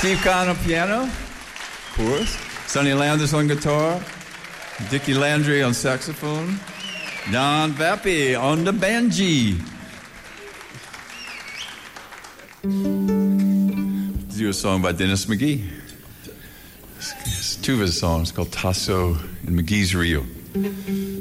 Steve Kahn on piano, of course. Sonny Landis on guitar. Dickie Landry on saxophone. Don Vappy on the banjee. Do a song by Dennis McGee. It's two of his songs called Tasso and McGee's Rio.